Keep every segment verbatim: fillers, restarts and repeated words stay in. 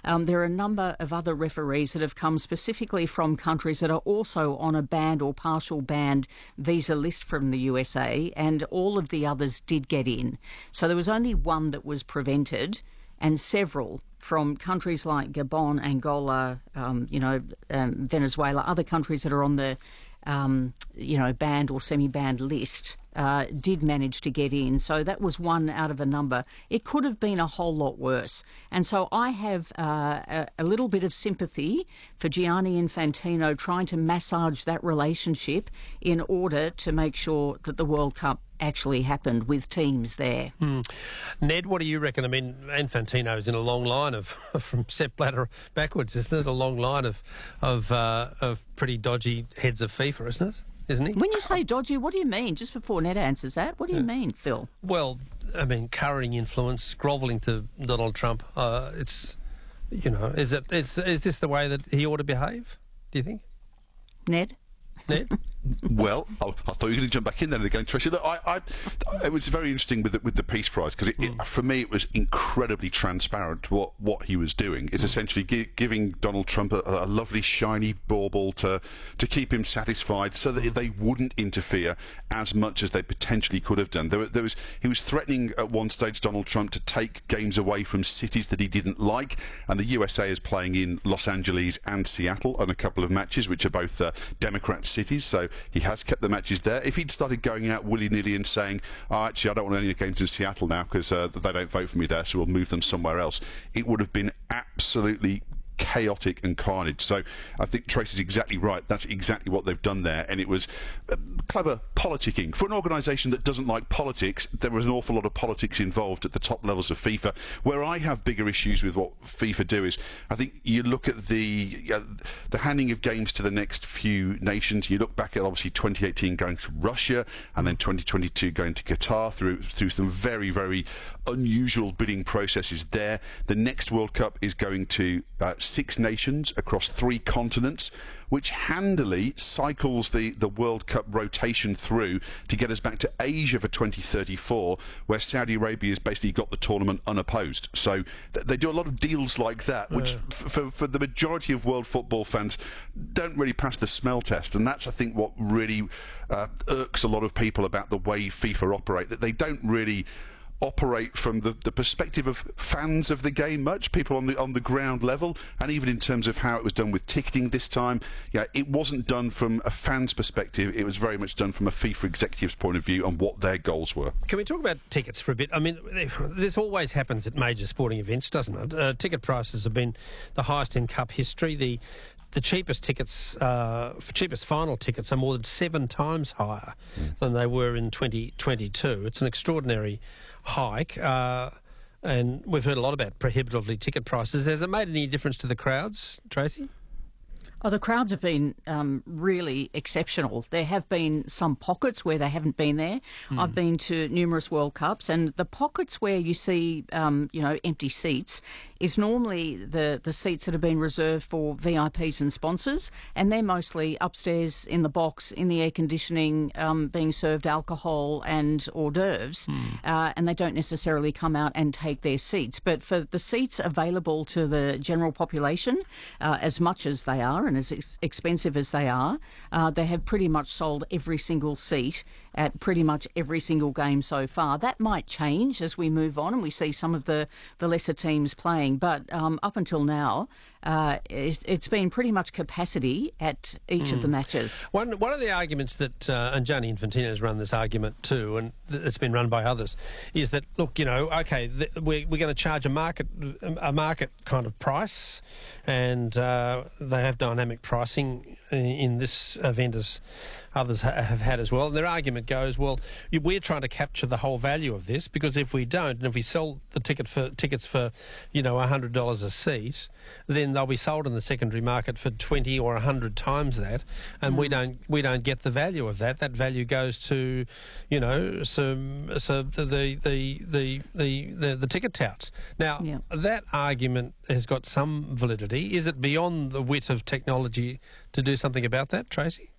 Um, there are a number of other referees that have come specifically from countries that are also on a banned or partial banned visa list from the U S A, and all of the others did get in. So there was only one that was prevented, and several from countries like Gabon, Angola, um, you know, um, Venezuela, other countries that are on the, um, you know, banned or semi-banned list, uh, did manage to get in. So that was one out of a number. It could have been a whole lot worse. And so I have uh, a, a little bit of sympathy for Gianni Infantino trying to massage that relationship in order to make sure that the World Cup actually happened with teams there. Hmm. Ned, what do you reckon? I mean, Infantino's in a long line of, from Sepp Blatter backwards, isn't it? A long line of of, uh, of pretty dodgy heads of FIFA, isn't it? Isn't he? When you say dodgy, what do you mean? Just before Ned answers that, what do you yeah. mean, Phil? Well, I mean, currying influence, grovelling to Donald Trump. Uh, it's, you know, is it is is this the way that he ought to behave? Do you think, Ned? Ned? Well, I, I thought you were going to jump back in there again, Tracy. Look, I, I, it was very interesting with the, with the Peace Prize because it, mm. it, for me it was incredibly transparent what, what he was doing. It's mm. essentially gi- giving Donald Trump a, a lovely shiny bauble to to keep him satisfied, so that they wouldn't interfere as much as they potentially could have done. There, there was he was threatening at one stage Donald Trump to take games away from cities that he didn't like, and the U S A is playing in Los Angeles and Seattle on a couple of matches, which are both uh, Democrat cities. So he has kept the matches there. If he'd started going out willy-nilly and saying, oh, actually, I don't want any games in Seattle now because uh, they don't vote for me there, so we'll move them somewhere else, it would have been absolutely chaotic and carnage. So I think Tracy's exactly right. That's exactly what they've done there, and it was uh, clever politicking. For an organisation that doesn't like politics, there was an awful lot of politics involved at the top levels of FIFA. Where I have bigger issues with what FIFA do is, I think you look at the uh, the handing of games to the next few nations. You look back at obviously twenty eighteen going to Russia, and then twenty twenty-two going to Qatar through through some very, very unusual bidding processes there. The next World Cup is going to uh, six nations across three continents, which handily cycles the, the World Cup rotation through to get us back to Asia for twenty thirty-four, where Saudi Arabia has basically got the tournament unopposed. So th- they do a lot of deals like that, which uh. f- for, for the majority of world football fans don't really pass the smell test. And that's, I think, what really uh, irks a lot of people about the way FIFA operate, that they don't really operate from the, the perspective of fans of the game much, people on the on the ground level, and even in terms of how it was done with ticketing this time, yeah, it wasn't done from a fan's perspective. It was very much done from a FIFA executive's point of view and what their goals were. Can we talk about tickets for a bit? I mean, this always happens at major sporting events, doesn't it? Uh, ticket prices have been the highest in Cup history. The The cheapest tickets, uh, cheapest final tickets are more than seven times higher mm. than they were in twenty twenty-two. It's an extraordinary hike, uh, and we've heard a lot about prohibitively ticket prices. Has it made any difference to the crowds, Tracy? Oh, the crowds have been um, really exceptional. There have been some pockets where they haven't been there. Mm. I've been to numerous World Cups, and the pockets where you see, um, you know, empty seats is normally the, the seats that have been reserved for V I Ps and sponsors, and they're mostly upstairs in the box, in the air conditioning, um, being served alcohol and hors d'oeuvres, mm. uh, and they don't necessarily come out and take their seats. But for the seats available to the general population, uh, as much as they are and as ex- expensive as they are, uh, they have pretty much sold every single seat at pretty much every single game so far. That might change as we move on and we see some of the, the lesser teams playing, but um, up until now, uh, it, it's been pretty much capacity at each mm. of the matches. One one of the arguments that, uh, and Gianni Infantino has run this argument too, and it's been run by others, is that, look, you know, okay, th- we're, we're going to charge a market a market kind of price, and uh, they have dynamic pricing in this event as others ha- have had as well. And their argument goes, well, we're trying to capture the whole value of this, because if we don't, and if we sell the ticket for tickets for, you know, one hundred dollars a seat, then they'll be sold in the secondary market for twenty or one hundred times that, and mm. we don't we don't get the value of that. That value goes to, you know, some so the the the the the, the, the ticket touts. Now, yeah. that argument has got some validity. Is it beyond the wit of technology to do something about that, Tracy?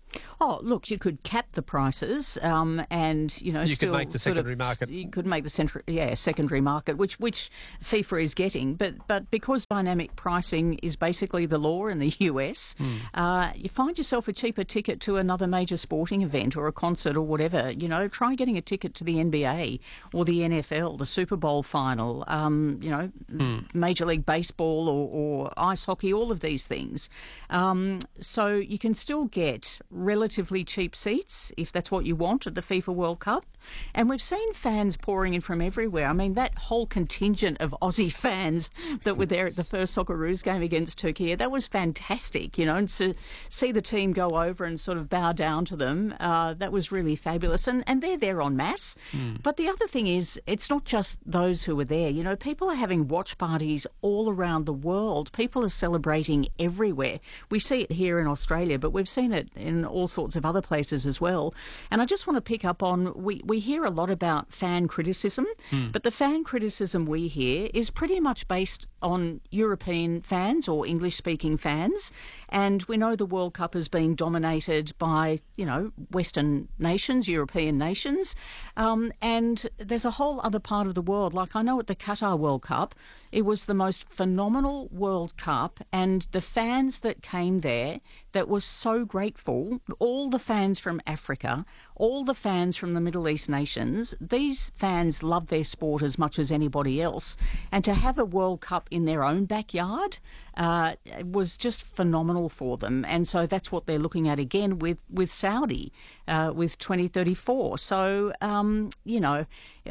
Oh, look, you could cap the prices, um, and you know, you still could make the sort secondary of, market. You could make the centri- yeah secondary market, which which FIFA is getting, but but because dynamic pricing is basically the law in the U S, mm. uh, you find yourself a cheaper ticket to another major sporting event or a concert or whatever. You know, try getting a ticket to the N B A or the N F L, the Super Bowl final. Um, you know, mm. Major League Baseball or, or ice hockey, all of these things. Um, so you can still get relatively cheap seats if that's what you want at the FIFA World Cup. And we've seen fans pouring in from everywhere. I mean, that whole contingent of Aussie fans that were there at the first Socceroos game against Turkey, that was fantastic, you know, and to see the team go over and sort of bow down to them, uh, that was really fabulous. And, and they're there en masse. Mm. But the other thing is, it's not just those who are there. You know, people are having watch parties all around the world. People are celebrating everywhere. We see it here in Australia, but we've seen it in all sorts of other places as well. And I just want to pick up on, we, we hear a lot about fan criticism, mm. but the fan criticism we hear is pretty much based on European fans or English-speaking fans. And we know the World Cup has been dominated by, you know, Western nations, European nations. Um, and there's a whole other part of the world. Like I know at the Qatar World Cup, it was the most phenomenal World Cup, and the fans that came there that were so grateful, all the fans from Africa, all the fans from the Middle East nations, these fans love their sport as much as anybody else. And to have a World Cup in their own backyard uh, was just phenomenal for them. And so that's what they're looking at again with, with Saudi, uh, with twenty thirty-four. So, um, you know,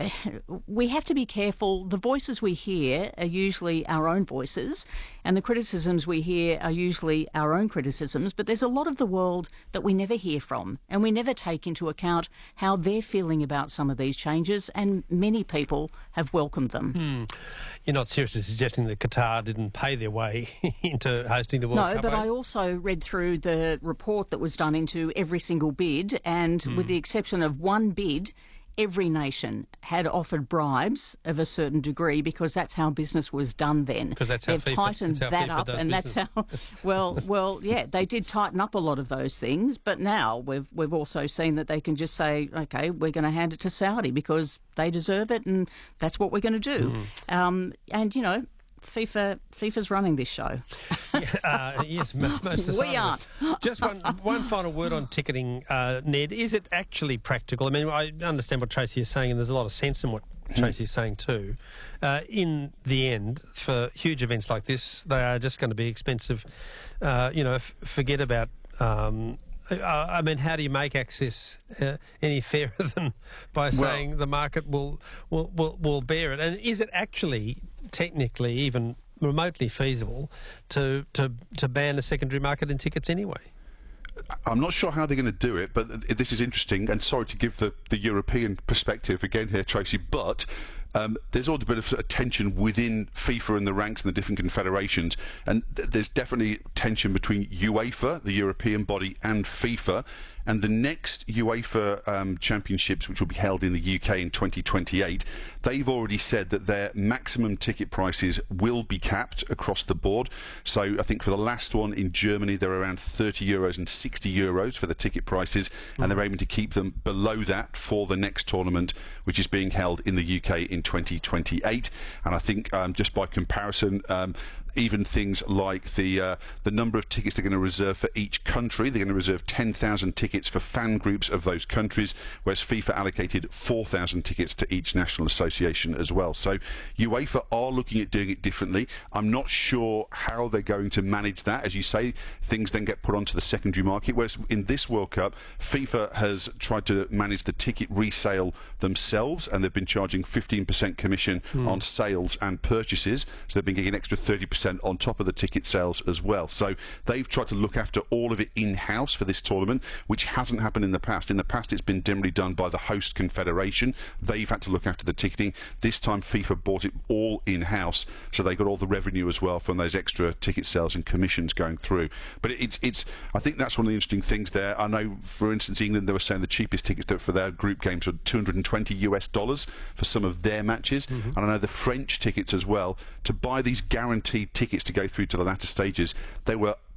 we have to be careful. The voices we hear are usually our own voices, and the criticisms we hear are usually our own criticisms, but there's a lot of the world that we never hear from, and we never take into account how they're feeling about some of these changes, and many people have welcomed them. Hmm. You're not seriously suggesting that Qatar didn't pay their way into hosting the World no, Cup? No, but eh? I also read through the report that was done into every single bid, and hmm. with the exception of one bid, every nation had offered bribes of a certain degree because that's how business was done then. Because that's how They've FIFA, tightened that's how that FIFA up, does and business. that's how. Well, well, yeah, they did tighten up a lot of those things, but now we've we've also seen that they can just say, okay, we're going to hand it to Saudi because they deserve it, and that's what we're going to do. Mm. Um, and you know. FIFA, FIFA's running this show. yeah, uh, yes, most decidedly. We aren't. Just one, one final word on ticketing, uh, Ned. Is it actually practical? I mean, I understand what Tracy is saying, and there's a lot of sense in what Tracy is saying too. Uh, in the end, for huge events like this, they are just going to be expensive. Uh, you know, f- forget about... Um, Uh, I mean, how do you make access uh, any fairer than by saying well, the market will, will will will bear it? And is it actually technically even remotely feasible to to to ban a secondary market in tickets anyway? I'm not sure how they're going to do it, but this is interesting. And sorry to give the, the European perspective again here, Tracy, but um, there's all a bit of tension within FIFA and the ranks and the different confederations. And th- there's definitely tension between UEFA, the European body, and FIFA. And the next UEFA um, championships, which will be held in the U K in twenty twenty-eight, they've already said that their maximum ticket prices will be capped across the board. So I think for the last one in Germany, they're around thirty euros and sixty euros for the ticket prices, mm. and they're aiming to keep them below that for the next tournament, which is being held in the U K in twenty twenty-eight. And I think um, just by comparison, um, even things like the uh, the number of tickets they're going to reserve for each country. They're going to reserve ten thousand tickets for fan groups of those countries, whereas FIFA allocated four thousand tickets to each national association as well. So UEFA are looking at doing it differently. I'm not sure how they're going to manage that. As you say, things then get put onto the secondary market, whereas in this World Cup, FIFA has tried to manage the ticket resale themselves, and they've been charging fifteen percent commission mm. on sales and purchases, so they've been getting an extra thirty percent on top of the ticket sales as well. So they've tried to look after all of it in-house for this tournament, which hasn't happened in the past. In the past, it's been generally done by the host confederation. They've had to look after the ticketing. This time, FIFA bought it all in-house, so they got all the revenue as well from those extra ticket sales and commissions going through. But it's, it's I think that's one of the interesting things there. I know, for instance, England, they were saying the cheapest tickets for their group games were two hundred twenty US dollars for some of their matches. Mm-hmm. And I know the French tickets as well, to buy these guaranteed tickets to go through to the latter stages, they were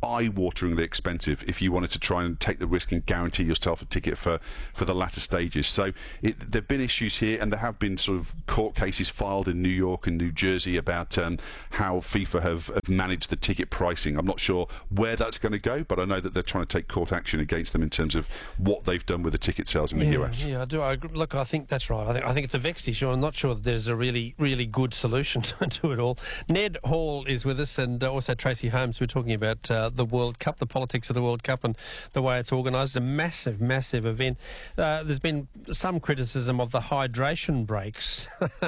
eye-wateringly expensive if you wanted to try and take the risk and guarantee yourself a ticket for, for the latter stages. So it, there have been issues here, and there have been sort of court cases filed in New York and New Jersey about um, how FIFA have, have managed the ticket pricing. I'm not sure where that's going to go, but I know that they're trying to take court action against them in terms of what they've done with the ticket sales in the yeah, U S. Yeah, I do. I, look, I think that's right. I think, I think it's a vexed issue. I'm not sure that there's a really, really good solution to it all. Ned Hall is with us, and also Tracy Holmes. We're talking about uh, the World Cup, the politics of the World Cup and the way it's organised. It's a massive, massive event. Uh, there's been some criticism of the hydration breaks,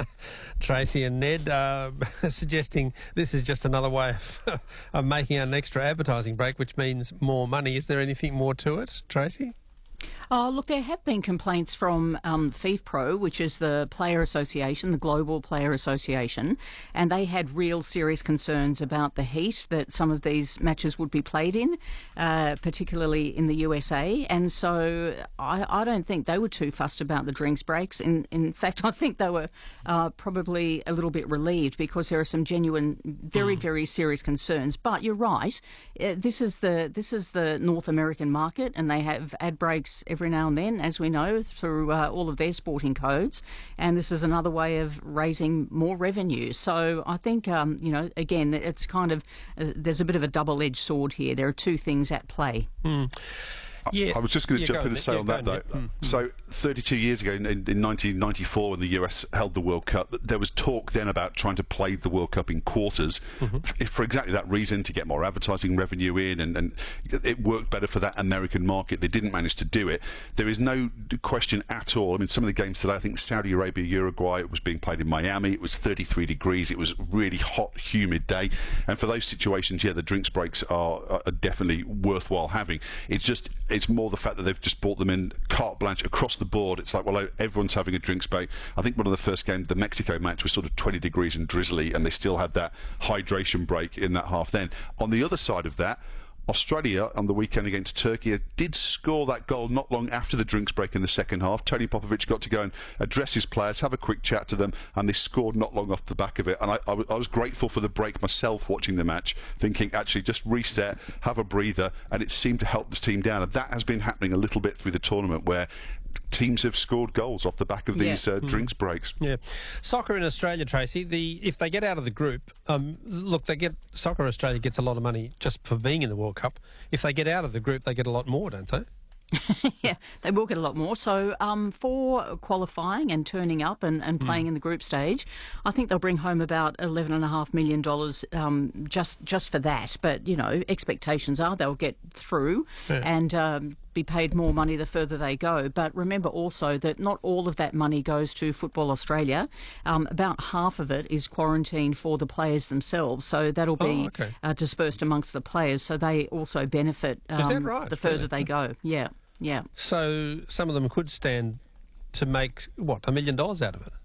Tracy and Ned, uh, suggesting this is just another way of, of making an extra advertising break, which means more money. Is there anything more to it, Tracy? Oh, look, there have been complaints from um, FIFPro, which is the player association, the global player association, and they had real serious concerns about the heat that some of these matches would be played in, uh, particularly in the U S A. And so I, I don't think they were too fussed about the drinks breaks. In, in fact, I think they were uh, probably a little bit relieved, because there are some genuine, very, mm. very serious concerns. But you're right, uh, this is the this is the North American market, and they have ad breaks every now and then, as we know, through uh, all of their sporting codes, and this is another way of raising more revenue. So I think, um, you know, again, it's kind of, uh, there's a bit of a double-edged sword here. There are two things at play. Mm. Yeah. I was just going to yeah, jump go in and say yeah, on that, though. Mm, so thirty-two years ago, in, in nineteen ninety-four, when the U S held the World Cup, there was talk then about trying to play the World Cup in quarters, mm-hmm. f- for exactly that reason, to get more advertising revenue in, and, and it worked better for that American market. They didn't manage to do it. There is no question at all. I mean, some of the games today, I think Saudi Arabia, Uruguay, it was being played in Miami. It was thirty-three degrees. It was a really hot, humid day. And for those situations, yeah, the drinks breaks are, are definitely worthwhile having. It's just, it's more the fact that they've just brought them in carte blanche across the board. It's like, well, everyone's having a drinks break. I think one of the first games, the Mexico match, was sort of twenty degrees and drizzly, and they still had that hydration break in that half then. On the other side of that, Australia on the weekend against Turkey did score that goal not long after the drinks break in the second half. Tony Popovich got to go and address his players, have a quick chat to them, and they scored not long off the back of it. And I, I, I was grateful for the break myself watching the match, thinking, actually, just reset, have a breather, and it seemed to help this team down. And that has been happening a little bit through the tournament, where teams have scored goals off the back of these yeah. uh, mm. drinks breaks. Yeah, soccer in Australia, Tracy. The if they get out of the group, um, look, they get Soccer Australia gets a lot of money just for being in the World Cup. If they get out of the group, they get a lot more, don't they? Yeah, they will get a lot more. So um, for qualifying and turning up and, and playing mm. in the group stage, I think they'll bring home about eleven point five million dollars um, just just for that. But, you know, expectations are they'll get through yeah. and um, be paid more money the further they go. But remember also that not all of that money goes to Football Australia. Um, about half of it is quarantined for the players themselves. So that'll be oh, okay. uh, dispersed amongst the players. So they also benefit um, is that right? the further yeah. they go. Yeah. Yeah. So some of them could stand to make, what, a million dollars out of it?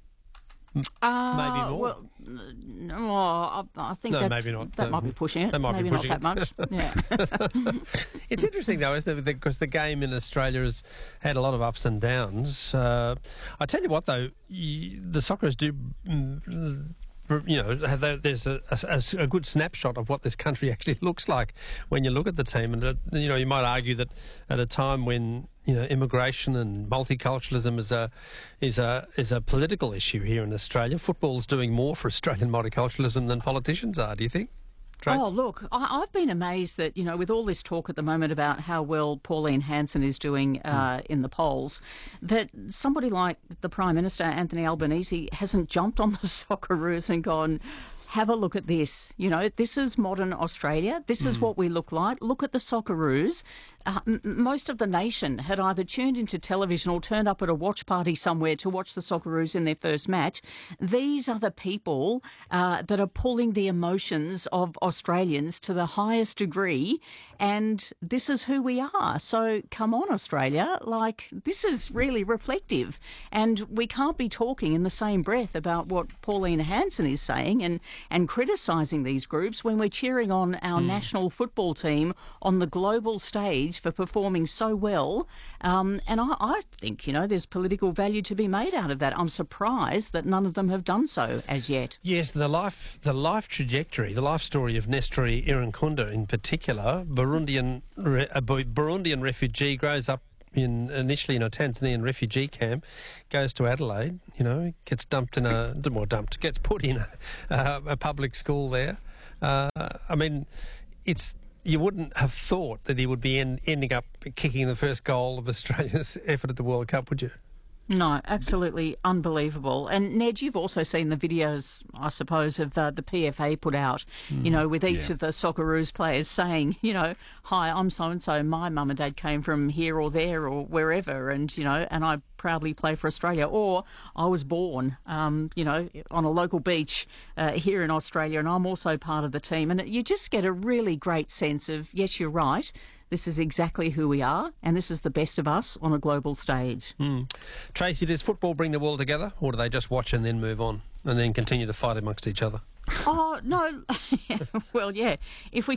Uh, maybe more. Well, no, I, I think no, that's, maybe not. that no, might be pushing it. That might maybe be pushing not that it. much. Yeah. It's interesting though, isn't it? Because the game in Australia has had a lot of ups and downs. Uh, I tell you what, though, you, the Socceroos do. Mm, you know, there's a, a, a good snapshot of what this country actually looks like when you look at the team. And, uh, you know, you might argue that at a time when, you know, immigration and multiculturalism is a is a is a political issue here in Australia, football's doing more for Australian multiculturalism than politicians are. Do you think? Trace? Oh, look, I, I've been amazed that, you know, with all this talk at the moment about how well Pauline Hanson is doing uh, mm. in the polls, that somebody like the Prime Minister, Anthony Albanese, hasn't jumped on the Socceroos and gone, have a look at this. You know, this is modern Australia. This is mm. what we look like. Look at the Socceroos. Uh, m- most of the nation had either tuned into television or turned up at a watch party somewhere to watch the Socceroos in their first match. These are the people uh, that are pulling the emotions of Australians to the highest degree, and this is who we are. So come on, Australia. Like, this is really reflective, and we can't be talking in the same breath about what Pauline Hanson is saying and and criticising these groups when we're cheering on our mm. national football team on the global stage for performing so well. Um, and I, I think, you know, there's political value to be made out of that. I'm surprised that none of them have done so as yet. Yes, the life the life trajectory, the life story of Nestori Irankunda in particular, Burundian, a Burundian refugee, grows up in initially in a Tanzanian refugee camp, goes to Adelaide, you know, gets dumped in a, more dumped, gets put in a, a public school there. Uh, I mean, it's you wouldn't have thought that he would be en- ending up kicking the first goal of Australia's effort at the World Cup, would you? No, absolutely unbelievable. And Ned, you've also seen the videos, I suppose, of uh, the P F A put out, mm, you know, with each yeah. of the Socceroos players saying, you know, hi, I'm so-and-so, my mum and dad came from here or there or wherever, and, you know, and I proudly play for Australia. Or I was born, um, you know, on a local beach uh, here in Australia, and I'm also part of the team. And you just get a really great sense of, yes, you're right, this is exactly who we are, and this is the best of us on a global stage. Mm. Tracy, does football bring the world together, or do they just watch and then move on and then continue to fight amongst each other? Oh, no. Well, yeah. If we